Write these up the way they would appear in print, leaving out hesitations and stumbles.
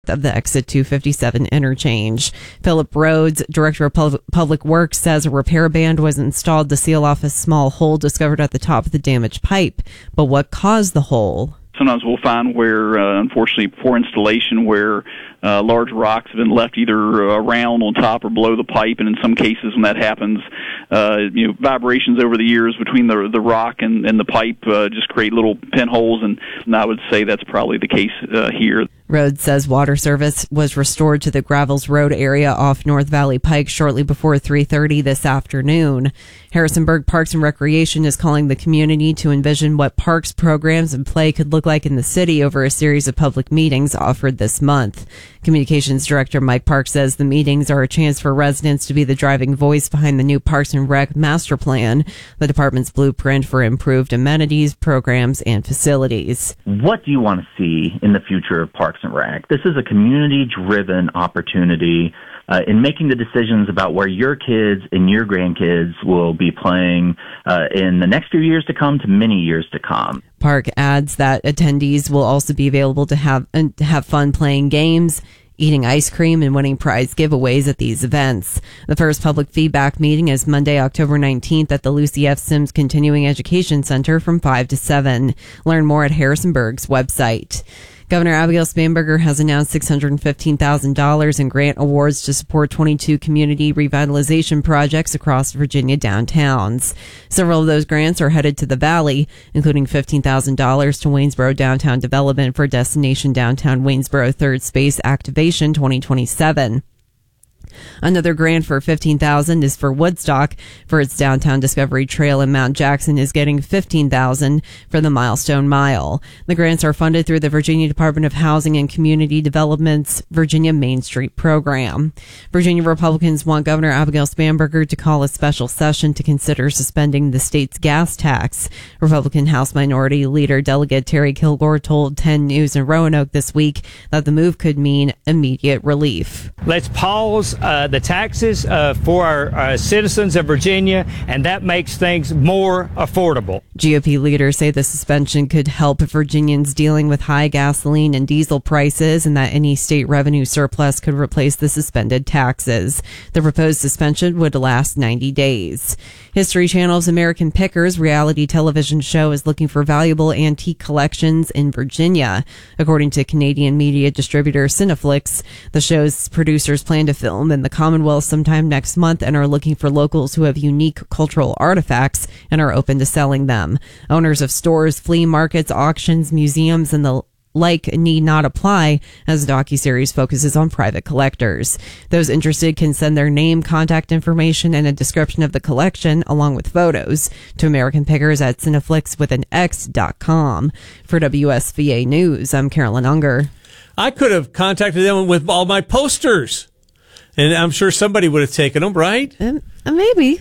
of the exit 257 interchange. Philip Rhodes, director of Public Works, says a repair band was installed to seal off a small hole discovered at the top of the damaged pipe. But what caused the hole? Sometimes we'll find where, unfortunately, poor installation, where large rocks have been left either around on top or below the pipe, and in some cases when that happens, vibrations over the years between the rock and the pipe just create little pinholes, and I would say that's probably the case here. Rhodes says water service was restored to the Gravels Road area off North Valley Pike shortly before 3:30 this afternoon. Harrisonburg Parks and Recreation is calling the community to envision what parks, programs, and play could look like in the city over a series of public meetings offered this month. Communications Director Mike Park says the meetings are a chance for residents to be the driving voice behind the new Parks and Rec master plan, the department's blueprint for improved amenities, programs, and facilities. What do you want to see in the future of Parks and Rec? This is a community-driven opportunity in making the decisions about where your kids and your grandkids will be playing in the next few years to come to many years to come. Park adds that attendees will also be available to have fun playing games, eating ice cream, and winning prize giveaways at these events. The first public feedback meeting is Monday, October 19th at the Lucy F. Sims Continuing Education Center from 5 to 7. Learn more at Harrisonburg's website. Governor Abigail Spanberger has announced $615,000 in grant awards to support 22 community revitalization projects across Virginia downtowns. Several of those grants are headed to the Valley, including $15,000 to Waynesboro Downtown Development for Destination Downtown Waynesboro Third Space Activation 2027. Another grant for $15,000 is for Woodstock for its Downtown Discovery Trail, and Mount Jackson is getting $15,000 for the Milestone Mile. The grants are funded through the Virginia Department of Housing and Community Development's Virginia Main Street program. Virginia Republicans want Governor Abigail Spanberger to call a special session to consider suspending the state's gas tax. Republican House Minority Leader Delegate Terry Kilgore told 10 News in Roanoke this week that the move could mean immediate relief. Let's pause the taxes for our citizens of Virginia, and that makes things more affordable. GOP leaders say the suspension could help Virginians dealing with high gasoline and diesel prices, and that any state revenue surplus could replace the suspended taxes. The proposed suspension would last 90 days. History Channel's American Pickers reality television show is looking for valuable antique collections in Virginia. According to Canadian media distributor Cineflix, the show's producers plan to film in the Commonwealth sometime next month and are looking for locals who have unique cultural artifacts and are open to selling them. Owners of stores, flea markets, auctions, museums, and the like need not apply, as the docuseries focuses on private collectors. Those interested can send their name, contact information, and a description of the collection, along with photos, to American Pickers at cineflix.com. For WSVA News, I'm Carolyn Unger. I could have contacted them with all my posters, and I'm sure somebody would have taken them, right? Maybe.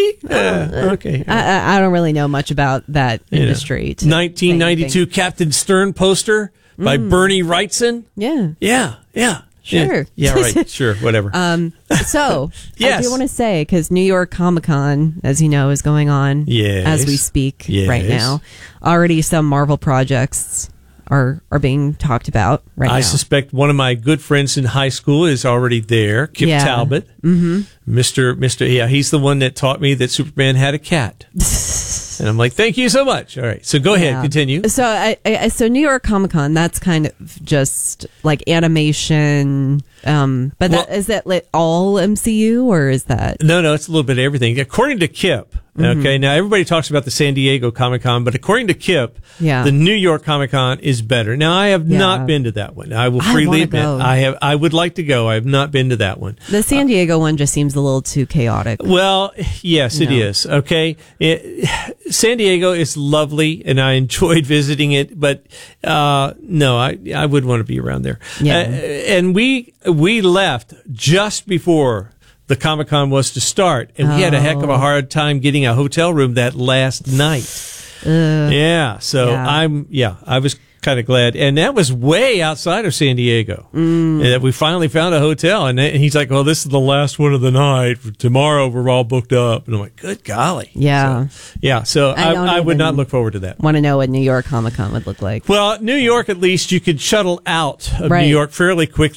Okay. I don't really know much about that industry. 1992 Captain Stern poster by Bernie Wrightson. Yeah. Sure. Yeah, right. Sure, whatever. So, yes. I do want to say, because New York Comic-Con, as you know, is going on as we speak right now. Already some Marvel projects are being talked about right now. I suspect one of my good friends in high school is already there, Kip Talbot. Mm-hmm. Mr. He's the one that taught me that Superman had a cat. And I'm like, thank you so much. All right, so go ahead, continue. So, so New York Comic Con, that's kind of just like animation. Is that like all MCU, or is that? No, it's a little bit of everything. According to Kip, okay, now everybody talks about the San Diego Comic Con, but according to Kip, the New York Comic Con is better. Now, I have not been to that one. I will freely admit, I would like to go. I have not been to that one. The San Diego one just seems a little too chaotic. Well, yes, it is. Okay, San Diego is lovely, and I enjoyed visiting it, but no, I would want to be around there. And we left just before the Comic-Con was to start, and we had a heck of a hard time getting a hotel room that last night. I was kind of glad, and that was way outside of San Diego, and that we finally found a hotel. And he's like, "Well, this is the last one of the night. Tomorrow we're all booked up." And I'm like, "Good golly!" So I would not look forward to that. Want to know what New York Comic Con would look like? Well, New York, at least you could shuttle out of New York fairly quickly.